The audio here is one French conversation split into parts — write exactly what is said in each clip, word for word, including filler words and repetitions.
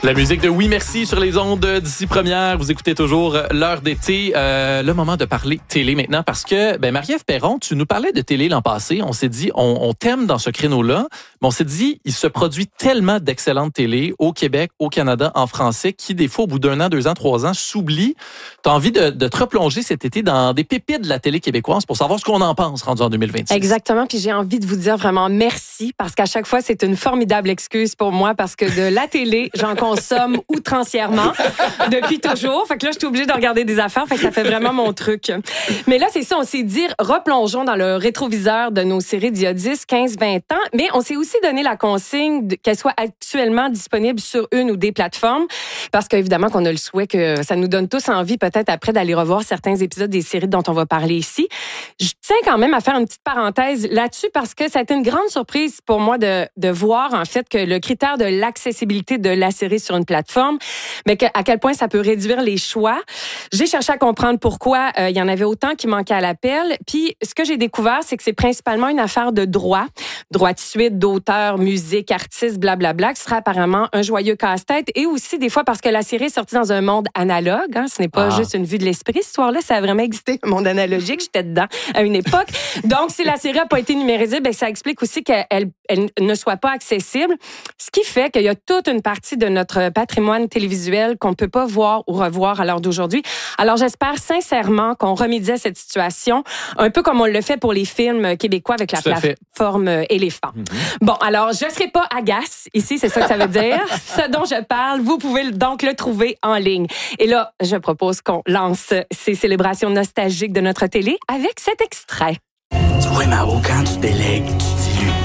La musique de Oui Merci sur les ondes d'ici première. Vous écoutez toujours l'heure d'été. Euh, le moment de parler télé maintenant parce que, ben Marie-Ève Perron, tu nous parlais de télé l'an passé. On s'est dit, on, on t'aime dans ce créneau-là, mais on s'est dit, il se produit tellement d'excellentes télé au Québec, au Canada, en français, qui des fois, au bout d'un an, deux ans, trois ans, s'oublient. T'as envie de, de te replonger cet été dans des pépites de la télé québécoise pour savoir ce qu'on en pense rendu en deux mille vingt-six. Exactement. Puis j'ai envie de vous dire vraiment merci parce qu'à chaque fois, c'est une formidable excuse pour moi parce que de la télé, j'en consomme outrancièrement depuis toujours. Fait que là, je suis obligée de regarder des affaires. Fait que ça fait vraiment mon truc. Mais là, c'est ça, on s'est dit, replongeons dans le rétroviseur de nos séries d'il y a dix, quinze, vingt ans. Mais on s'est aussi donné la consigne qu'elles soient actuellement disponibles sur une ou des plateformes. Parce qu'évidemment qu'on a le souhait que ça nous donne tous envie peut-être après d'aller revoir certains épisodes des séries dont on va parler ici. Je tiens quand même à faire une petite parenthèse là-dessus parce que ça a été une grande surprise pour moi de, de voir en fait que le critère de l'accessibilité de la série sur une plateforme, mais que, à quel point ça peut réduire les choix. J'ai cherché à comprendre pourquoi euh, il y en avait autant qui manquaient à l'appel. Puis ce que j'ai découvert, c'est que c'est principalement une affaire de droit, droit de suite, d'auteur, musique, artiste, blablabla, qui sera apparemment un joyeux casse-tête et aussi des fois parce que la série est sortie dans un monde analogue. Hein, ce n'est pas ah. juste une vue de l'esprit. Cette histoire-là, ça a vraiment existé, un monde analogique. J'étais dedans à une époque. Donc, si la série n'a pas été numérisée, ben, ça explique aussi qu'elle elle ne soit pas accessible. Ce qui fait qu'il y a toute une partie de notre patrimoine télévisuel qu'on ne peut pas voir ou revoir à l'heure d'aujourd'hui. Alors, j'espère sincèrement qu'on remédie à cette situation, un peu comme on le fait pour les films québécois avec la plateforme Éléphant. Mm-hmm. Bon, alors, je ne serai pas agace ici, c'est ça que ça veut dire. Ce dont je parle, vous pouvez donc le trouver en ligne. Et là, je propose qu'on lance ces célébrations nostalgiques de notre télé avec cet extrait. Tu vois, Mao, quand tu délègues, tu dilues.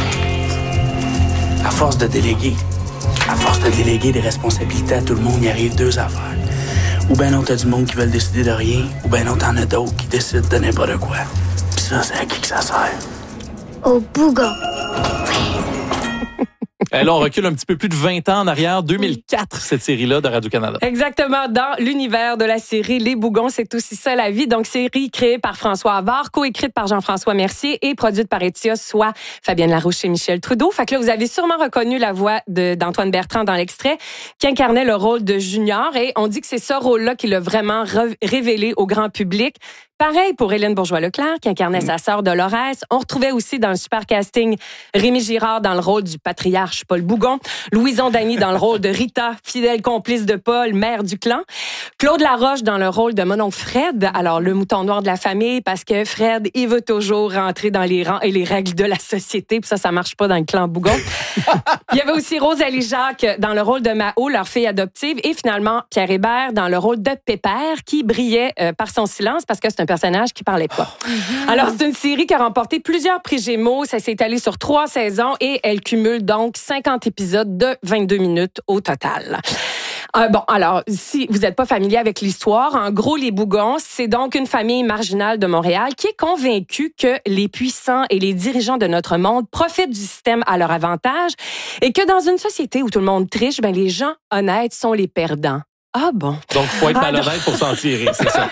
À force de déléguer, à force de déléguer des responsabilités à tout le monde, il arrive deux affaires. Ou ben non, t'as du monde qui veulent décider de rien, ou ben non, t'en as d'autres qui décident de n'importe quoi. Pis ça, c'est à qui que ça sert? Au bougon. Et là, on recule un petit peu plus de vingt ans en arrière, deux mille quatre, cette série-là de Radio-Canada. Exactement. Dans l'univers de la série Les Bougons, c'est aussi ça la vie. Donc, série créée par François Havard, coécrite par Jean-François Mercier et produite par Étios, soit Fabienne Larouche et Michel Trudeau. Fait que là, vous avez sûrement reconnu la voix de, d'Antoine Bertrand dans l'extrait, qui incarnait le rôle de Junior. Et on dit que c'est ce rôle-là qui l'a vraiment re- révélé au grand public. Pareil pour Hélène Bourgeois-Leclerc, qui incarnait mmh. sa sœur Dolores. On retrouvait aussi dans le super casting Rémi Girard dans le rôle du patriarche Paul Bougon, Louison Dany dans le rôle de Rita, fidèle complice de Paul, mère du clan, Claude Laroche dans le rôle de mon oncle Fred, alors le mouton noir de la famille, parce que Fred, il veut toujours rentrer dans les rangs et les règles de la société, puis ça, ça marche pas dans le clan Bougon. Il y avait aussi Rosalie Jacques dans le rôle de Mao, leur fille adoptive, et finalement Pierre Hébert dans le rôle de Pépère, qui brillait euh, par son silence, parce que c'est un personnage qui parlait pas. Mm-hmm. Alors, c'est une série qui a remporté plusieurs prix Gémeaux. Ça s'est étalé sur trois saisons et elle cumule donc cinquante épisodes de vingt-deux minutes au total. Euh, bon, alors, si vous n'êtes pas familier avec l'histoire, en gros, les Bougons, c'est donc une famille marginale de Montréal qui est convaincue que les puissants et les dirigeants de notre monde profitent du système à leur avantage et que dans une société où tout le monde triche, ben, les gens honnêtes sont les perdants. Ah bon. Donc, il faut être malhonnête pour s'en tirer, c'est ça.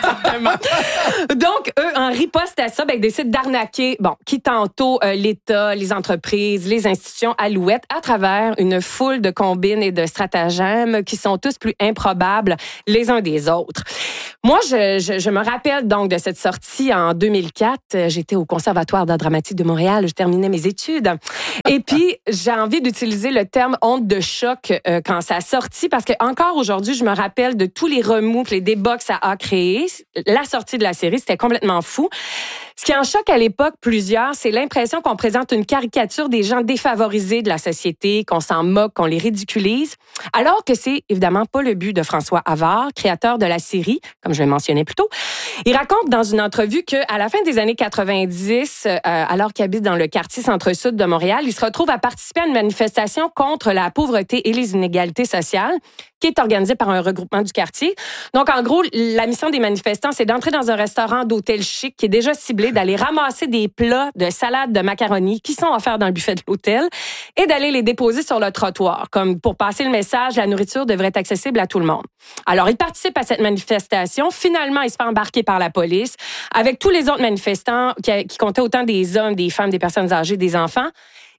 Donc, eux, en riposte à ça, ben, ils décident d'arnaquer, bon, qui tantôt euh, l'État, les entreprises, les institutions alouettes à travers une foule de combines et de stratagèmes qui sont tous plus improbables les uns des autres. Moi, je, je, je me rappelle donc de cette sortie en deux mille quatre. J'étais au Conservatoire d'art dramatique de Montréal. Je terminais mes études. Et puis, j'ai envie d'utiliser le terme honte de choc euh, quand ça a sorti parce que encore aujourd'hui, je me rappelle de tous les remous, les débats que ça a créés. La sortie de la série, c'était complètement fou. Ce qui en choque à l'époque plusieurs, c'est l'impression qu'on présente une caricature des gens défavorisés de la société, qu'on s'en moque, qu'on les ridiculise, alors que c'est évidemment pas le but de François Havard, créateur de la série, comme je l'ai mentionné plus tôt. Il raconte dans une entrevue qu'à la fin des années quatre-vingt-dix, euh, alors qu'il habite dans le quartier centre-sud de Montréal, il se retrouve à participer à une manifestation contre la pauvreté et les inégalités sociales, qui est organisée par un regroupement du quartier. Donc, en gros, la mission des manifestants, c'est d'entrer dans un restaurant d'hôtel chic qui est déjà ciblé, d'aller ramasser des plats de salade de macaroni qui sont offerts dans le buffet de l'hôtel et d'aller les déposer sur le trottoir. Comme pour passer le message, la nourriture devrait être accessible à tout le monde. Alors, il participe à cette manifestation. Finalement, il se fait embarquer par la police avec tous les autres manifestants qui, qui comptaient autant des hommes, des femmes, des personnes âgées, des enfants.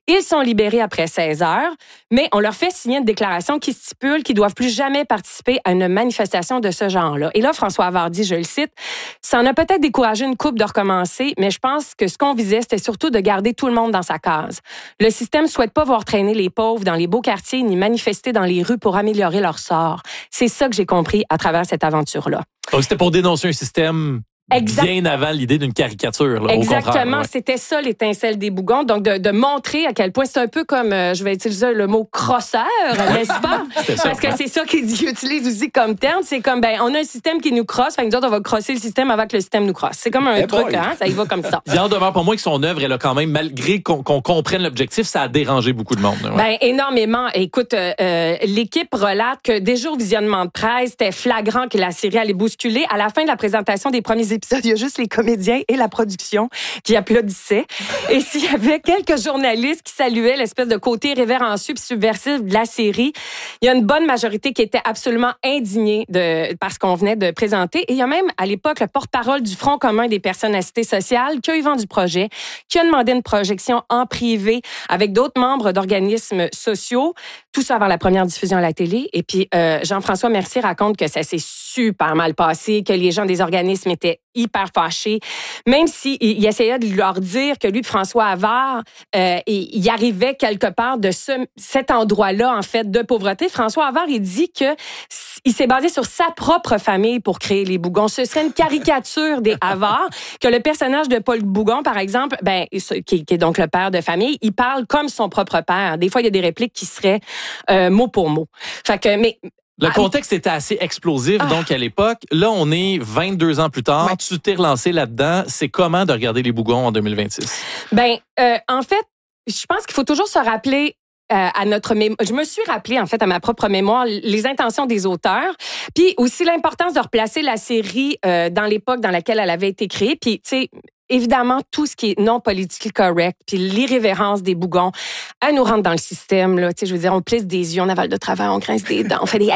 Ils sont libérés après seize heures, mais on leur fait signer une déclaration qui stipule qu'ils doivent plus jamais participer à une manifestation de ce genre-là. Et là, François Havard dit, je le cite, « Ça en a peut-être découragé une couple de recommencer, mais je pense que ce qu'on visait, c'était surtout de garder tout le monde dans sa case. Le système souhaite pas voir traîner les pauvres dans les beaux quartiers ni manifester dans les rues pour améliorer leur sort. C'est ça que j'ai compris à travers cette aventure-là. » Donc, c'était pour dénoncer un système exact. Bien avant l'idée d'une caricature. Là, exactement, ouais. C'était ça l'étincelle des bougons. Donc, de, de montrer à quel point c'est un peu comme, euh, je vais utiliser le mot crosseur, n'est-ce pas? C'était ça, Parce que c'est ça qu'ils utilisent aussi comme terme. C'est comme, ben, on a un système qui nous crosse, fait que nous autres, on va crosser le système avant que le système nous crosse. C'est comme un hey truc, boy. hein? Ça y va comme ça. Il en demeure pour moi que son œuvre, elle a quand même, malgré qu'on, qu'on comprenne l'objectif, ça a dérangé beaucoup de monde. Ouais. Ben, énormément. Écoute, euh, l'équipe relate que déjà au visionnement de presse, c'était flagrant que la série allait bousculer. À la fin de la présentation des premiers épisodes, il y a juste les comédiens et la production qui applaudissaient. Et s'il y avait quelques journalistes qui saluaient l'espèce de côté révérencieux et subversif de la série, il y a une bonne majorité qui était absolument indignée de, par ce qu'on venait de présenter. Et il y a même, à l'époque, le porte-parole du Front commun des personnes assistées sociales qui a eu vent du projet, qui a demandé une projection en privé avec d'autres membres d'organismes sociaux. Tout ça avant la première diffusion à la télé. Et puis, euh, Jean-François Mercier raconte que ça s'est super mal passé, que les gens des organismes étaient hyper fâchés, même s'il si il essayait de leur dire que lui, François Havard, euh, il, il arrivait quelque part de ce, cet endroit-là, en fait, de pauvreté. François Havard, il dit que il s'est basé sur sa propre famille pour créer les Bougons. Ce serait une caricature des Havard, que le personnage de Paul Bougon, par exemple, ben, qui, qui est donc le père de famille, il parle comme son propre père. Des fois, il y a des répliques qui seraient euh, mot pour mot. Fait que, mais le contexte était assez explosif, ah. donc, à l'époque. Là, on est vingt-deux ans plus tard. Ouais. Tu t'es relancé là-dedans. C'est comment de regarder les Bougons en deux mille vingt-six? Ben, euh, en fait, je pense qu'il faut toujours se rappeler Euh, à notre mémoire. Je me suis rappelé en fait à ma propre mémoire les intentions des auteurs, puis aussi l'importance de replacer la série euh, dans l'époque dans laquelle elle avait été créée. Puis tu sais, évidemment tout ce qui est non politically correct, puis l'irrévérence des Bougons, elle nous rentre dans le système là. Tu sais, je veux dire, on plisse des yeux, on avale de travers, on grince des dents, on fait des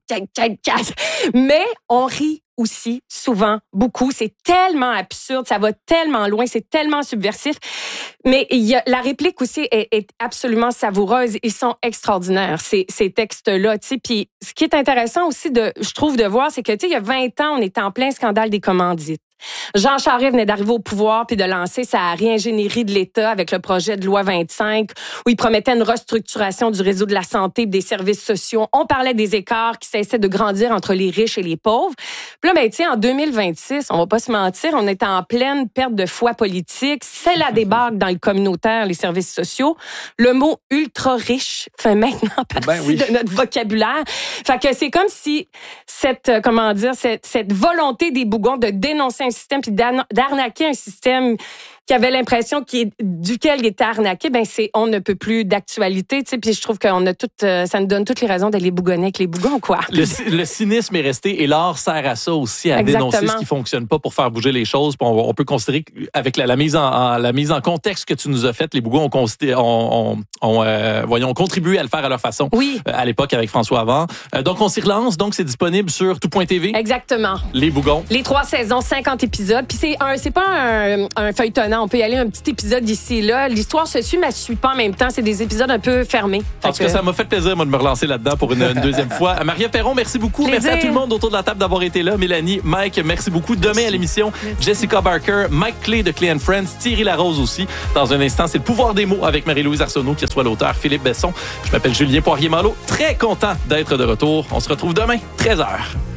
mais on rit aussi, souvent, beaucoup. C'est tellement absurde, ça va tellement loin, c'est tellement subversif. Mais il y a, la réplique aussi est, est absolument savoureuse. Ils sont extraordinaires, ces, ces textes-là. Tu sais. Puis ce qui est intéressant aussi, de, je trouve, de voir, c'est que, tu sais, il y a vingt ans, on était en plein scandale des commandites. Jean Charest venait d'arriver au pouvoir puis de lancer sa réingénierie de l'État avec le projet de loi vingt-cinq où il promettait une restructuration du réseau de la santé et des services sociaux. On parlait des écarts qui cessaient de grandir entre les riches et les pauvres. Puis là, ben, tiens, en deux mille vingt-six, on va pas se mentir, on est en pleine perte de foi politique. C'est la débarque dans le communautaire, les services sociaux. Le mot ultra riche fait maintenant partie ben oui. de notre vocabulaire. Fait que c'est comme si cette, comment dire, cette, cette volonté des Bougons de dénoncer un système puis d'arnaquer un système qui avait l'impression qu'il est, duquel il était arnaqué, ben c'est on ne peut plus d'actualité, tu sais. Puis je trouve qu'on a toutes, euh, ça nous donne toutes les raisons d'aller bougonner avec les Bougons, quoi. Le, le cynisme est resté et l'art sert à ça aussi, à Exactement. dénoncer ce qui fonctionne pas pour faire bouger les choses. Puis on, on peut considérer qu'avec la, la mise en, en la mise en contexte que tu nous as faite, les Bougons ont, considéré, ont, ont, ont euh, voyons, contribué à le faire à leur façon. Oui. Euh, à l'époque avec François Havard. Euh, donc on s'y relance. Donc c'est disponible sur tout point t v. Exactement. Les Bougons. Les trois saisons, cinquante épisodes. Puis c'est un, c'est pas un, un feuilletonnant. On peut y aller un petit épisode ici et là. L'histoire se suit, mais elle se suit pas en même temps. C'est des épisodes un peu fermés. En tout cas, ça m'a fait plaisir, moi, de me relancer là-dedans pour une, une deuxième fois. Marie-Ève Perron, merci beaucoup. Plaisir. Merci à tout le monde autour de la table d'avoir été là. Mélanie, Mike, merci beaucoup. Demain à l'émission, merci. Jessica Barker, Mike Clay de Clay and Friends, Thierry Larose aussi. Dans un instant, c'est le pouvoir des mots avec Marie-Louise Arsenault qui reçoit l'auteur Philippe Besson. Je m'appelle Julien Poirier-Malo. Très content d'être de retour. On se retrouve demain, treize heures.